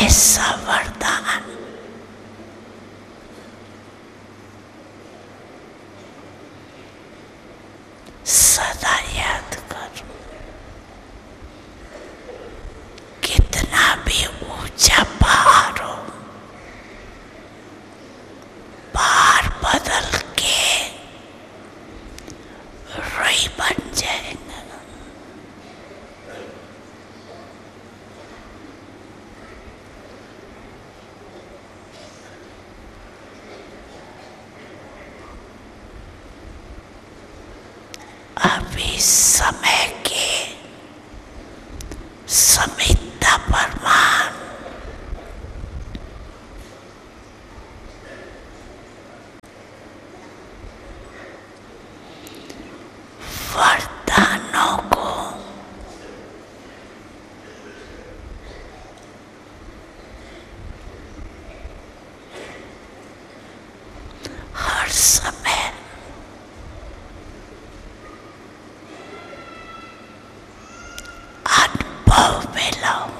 ऐसा वरदान सदा याद कर। कितना भी ऊंचा पहाड़ हो, पहाड़ बदल के रुई बन जाएगा। अभी समय के समिता प्रमाण वरदानों को हर समय अनुभव में लाओ।